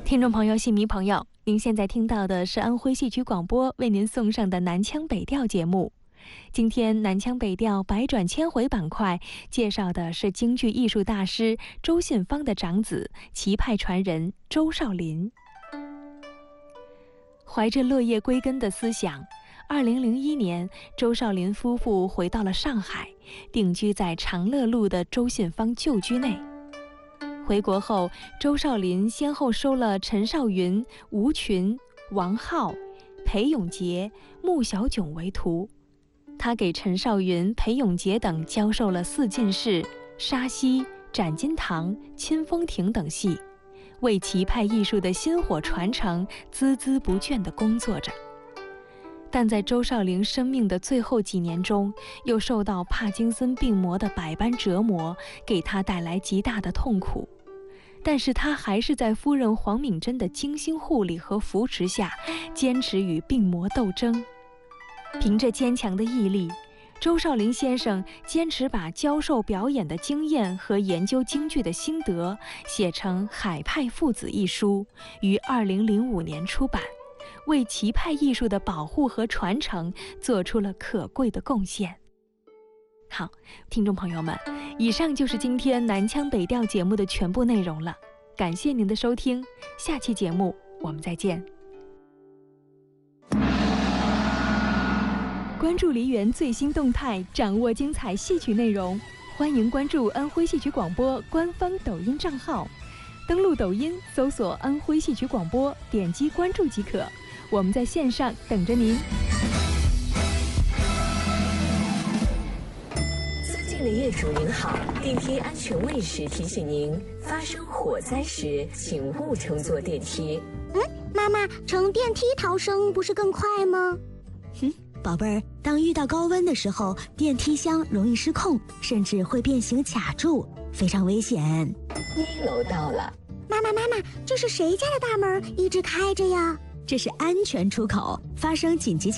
听众朋友、戏迷朋友，您现在听到的是安徽戏曲广播为您送上的南腔北调节目。今天南腔北调百转千回板块介绍的是京剧艺术大师周信芳的长子、齐派传人周少林。怀着落叶归根的思想，2001年，周少林夫妇回到了上海，定居在长乐路的周信芳旧居内。回国后，周少林先后收了陈少云、吴群、王浩、裴永杰、穆小炯为徒。他给陈少云、裴永杰等教授了四进士、沙溪、斩金堂、钦风亭等戏，为齐派艺术的薪火传承孜孜不倦地工作着。但在周少林生命的最后几年中，又受到帕金森病魔的百般折磨，给他带来极大的痛苦。但是他还是在夫人黄敏珍的精心护理和扶持下，坚持与病魔斗争。凭着坚强的毅力，周少林先生坚持把教授表演的经验和研究京剧的心得写成《海派父子》一书，于2005年出版，为齐派艺术的保护和传承做出了可贵的贡献。好，听众朋友们，以上就是今天南腔北调节目的全部内容了，感谢您的收听，下期节目我们再见。关注梨园最新动态，掌握精彩戏曲内容，欢迎关注安徽戏曲广播官方抖音账号，登录抖音搜索安徽戏曲广播，点击关注即可，我们在线上等着您。 的业主您好，电梯安全卫士提醒您，发生火灾时请勿乘坐电梯。 妈妈，乘电梯逃生不是更快吗？ 宝贝儿，当遇到高温的时候，电梯箱容易失控，甚至会变形卡住，非常危险。 1楼到了。 妈妈，这是谁家的大门一直开着呀？ 这是安全出口，发生紧急